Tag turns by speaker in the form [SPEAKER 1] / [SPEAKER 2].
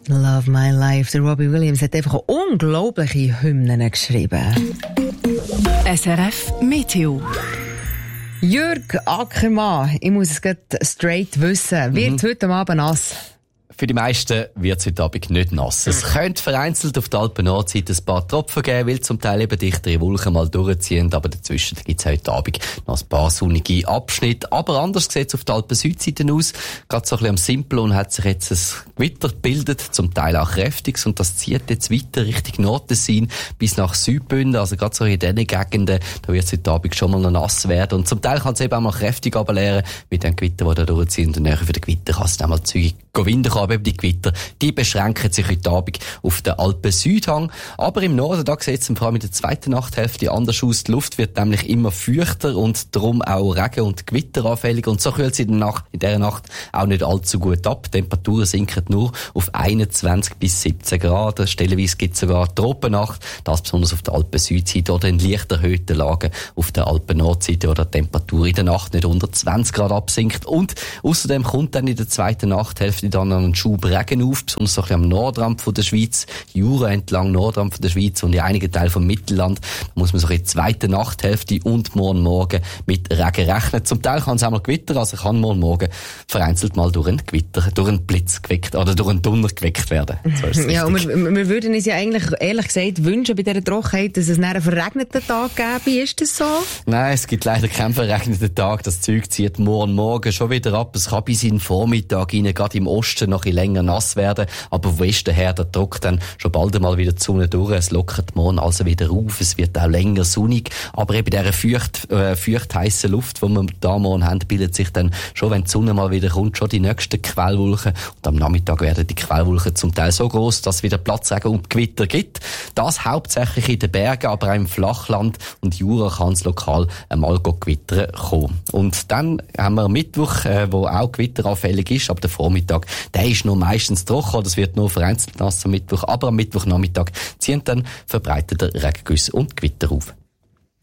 [SPEAKER 1] Love My Life. Der Robbie Williams hat einfach unglaubliche Hymnen geschrieben.
[SPEAKER 2] SRF Meteo.
[SPEAKER 1] Jürg Ackermann, ich muss es gerade straight wissen. Wird heute Abend nass?
[SPEAKER 3] Für die meisten wird es heute Abend nicht nass. Es könnte vereinzelt auf der Alpen-Nordseite ein paar Tropfen geben, weil zum Teil eben dichtere Wolken mal durchziehen, aber dazwischen gibt es heute Abend noch ein paar sonnige Abschnitte. Aber anders sieht es auf der Alpen-Südseite aus. Gerade so ein bisschen am Simplon hat sich jetzt ein Gewitter gebildet, zum Teil auch kräftiges, und das zieht jetzt weiter Richtung Nordtessin bis nach Südbünden. Also gerade so in diesen Gegenden, da wird es heute Abend schon mal noch nass werden. Und zum Teil kann es eben auch mal kräftig runterleeren mit dem Gewitter, das da durchzieht. Und nachher für den Gewitter kann es dann mal zügig Winden kommen. Die Gewitter, die beschränken sich heute Abend auf den Alpen-Südhang. Aber im Norden, da sieht es vor allem in der zweiten Nachthälfte anders aus. Die Luft wird nämlich immer feuchter und darum auch Regen- und Gewitter anfälliger. Und so kühlt es in dieser Nacht auch nicht allzu gut ab. Die Temperaturen sinken nur auf 21 bis 17 Grad. Stellenweise gibt es sogar Tropennacht. Das besonders auf der Alpen-Südseite oder in leicht erhöhten Lagen auf der Alpen-Nordseite, wo die Temperatur in der Nacht nicht unter 20 Grad absinkt. Und außerdem kommt dann in der zweiten Nachthälfte dann ein Schub Regen auf, besonders so ein bisschen am Nordrand von der Schweiz, Jura entlang Nordrand von der Schweiz und in einigen Teilen vom Mittelland. Da muss man so in der zweiten Nachthälfte und morgen mit Regen rechnen. Zum Teil kann es auch mal gewittern, also kann morgen vereinzelt mal durch einen Gewitter, durch einen Blitz geweckt oder durch einen Donner geweckt werden. So
[SPEAKER 1] ja, und wir würden uns ja eigentlich, ehrlich gesagt, wünschen bei dieser Trockenheit, dass es einen verregneten Tag gäbe. Ist das so?
[SPEAKER 3] Nein, es gibt leider keinen verregneten Tag. Das Zeug zieht morgen schon wieder ab. Es kann bis in den Vormittag rein, gerade im Osten noch ein bisschen länger nass werden, aber Westen her, da drückt dann schon bald einmal wieder die Sonne durch. Es lockert morgen also wieder auf. Es wird auch länger sonnig, aber eben dieser feucht heisse Luft, die wir da morgen haben, bildet sich dann schon, wenn die Sonne mal wieder kommt, schon die nächsten Quellwolken. Und am Nachmittag werden die Quellwolken zum Teil so groß, dass es wieder Platzregen und Gewitter gibt. Das hauptsächlich in den Bergen, aber auch im Flachland und Jura kann es lokal einmal gewittern kommen. Und dann haben wir Mittwoch, wo auch gewitteranfällig ist, aber der Vormittag, der ist noch meistens trocken, das wird nur vereinzelt nass am Mittwoch, aber am Mittwochnachmittag ziehen dann verbreitete Regengüsse und Gewitter auf.